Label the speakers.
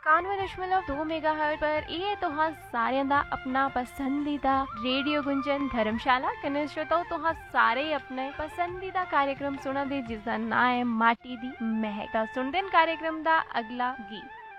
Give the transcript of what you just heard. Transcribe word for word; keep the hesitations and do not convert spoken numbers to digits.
Speaker 1: कानवे दशमलव दो मेगाहर्ट्ज पर ਇਹ ਤੁਹਾਂ ਸਾਰਿਆਂ ਦਾ ਆਪਣਾ ਪਸੰਦੀਦਾ ਰੇਡੀਓ ਗੁੰਜਨ ਧਰਮਸ਼ਾਲਾ ਕਨੇ ਸ਼ਰੋਤਾਓ ਤੁਹਾਂ ਸਾਰੇ ਆਪਣੇ ਪਸੰਦੀਦਾ कार्यक्रम ਸੁਣਦੇ ਜਿਸ ਦਾ ਨਾਂ ਹੈ ਮਾਟੀ ਦੀ ਮਹਿਕ। ਤਾਂ ਸੁਣਦੇ ਹਾਂ कार्यक्रम ਦਾ ਅਗਲਾ ਗੀਤ।